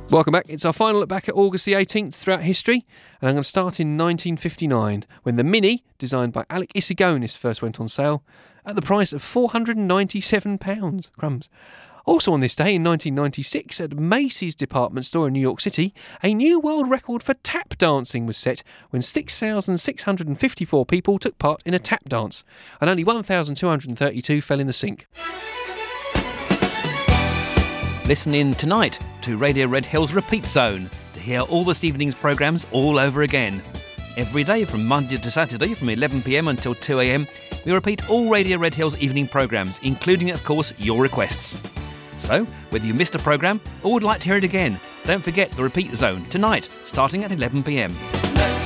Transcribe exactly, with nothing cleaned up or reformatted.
Welcome back. It's our final look back at August the eighteenth throughout history, and I'm going to start in nineteen fifty-nine, when the Mini, designed by Alec Issigonis, first went on sale at the price of four hundred ninety-seven pounds. Crumbs. Also on this day in nineteen ninety-six, at Macy's department store in New York City, a new world record for tap dancing was set when six thousand six hundred fifty-four people took part in a tap dance, and only one thousand two hundred thirty-two fell in the sink. Listen in tonight to Radio Red Hills Repeat Zone to hear all this evening's programmes all over again. Every day from Monday to Saturday from eleven p m until two a m, we repeat all Radio Red Hills evening programmes, including, of course, your requests. So, whether you missed a programme or would like to hear it again, don't forget the Repeat Zone tonight, starting at eleven p m.